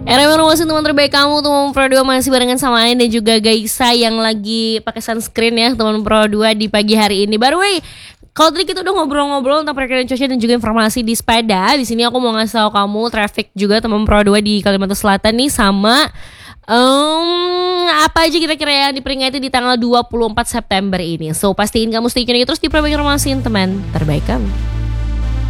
Era masih teman terbaik kamu, teman Pro 2 masih barengan sama Ain dan juga Gaisa yang lagi pakai sunscreen ya, teman Pro 2 di pagi hari ini. By the way, kalau tadi kita udah ngobrol-ngobrol tentang perakiraan cuaca dan juga informasi di sepeda, di sini aku mau ngasih tahu kamu traffic juga teman Pro 2 di Kalimantan Selatan nih sama apa aja kira-kira yang diperingati di tanggal 24 September ini. So pastiin kamu stay tune terus di Pro informasi teman terbaik kamu.